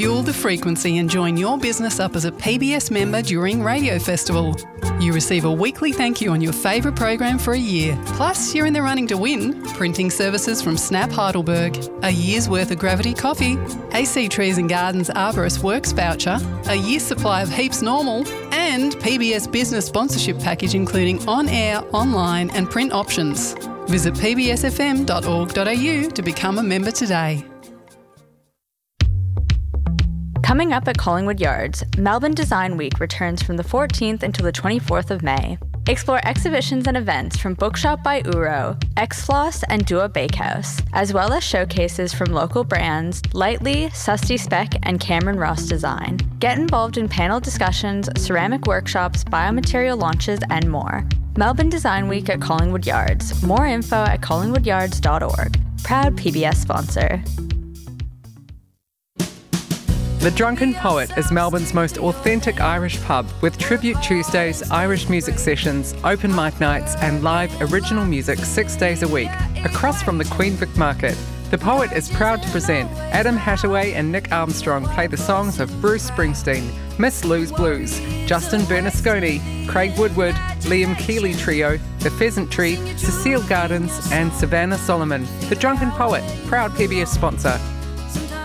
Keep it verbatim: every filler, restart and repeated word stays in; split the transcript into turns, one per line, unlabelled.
Fuel the frequency and join your business up as a P B S member during Radio Festival. You receive a weekly thank you on your favourite program for a year. Plus, you're in the running to win printing services from Snap Heidelberg, a year's worth of Gravity Coffee, A C Trees and Gardens Arborist Works voucher, a year's supply of Heaps Normal, and P B S Business sponsorship package including on-air, online and print options. Visit p b s f m dot org dot a u to become a member today.
Coming up at Collingwood Yards, Melbourne Design Week returns from the fourteenth until the twenty-fourth of May. Explore exhibitions and events from Bookshop by Uro, X-Floss and Dua Bakehouse, as well as showcases from local brands Lightly, Susty Speck and Cameron Ross Design. Get involved in panel discussions, ceramic workshops, biomaterial launches and more. Melbourne Design Week at Collingwood Yards. More info at collingwood yards dot org. Proud P B S sponsor.
The Drunken Poet is Melbourne's most authentic Irish pub with Tribute Tuesdays, Irish music sessions, open mic nights and live original music six days a week, across from the Queen Vic Market. The Poet is proud to present Adam Hattaway and Nick Armstrong play the songs of Bruce Springsteen, Miss Lou's Blues, Justin Bernasconi, Craig Woodward, Liam Keeley Trio, The Pheasant Tree, Cecile Gardens and Savannah Solomon. The Drunken Poet, proud P B S sponsor.